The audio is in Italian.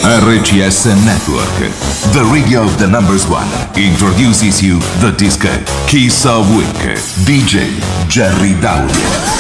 RCS Network, the radio of the numbers one, introduces you the disco Kiss of Week, DJ Jerry Daudio.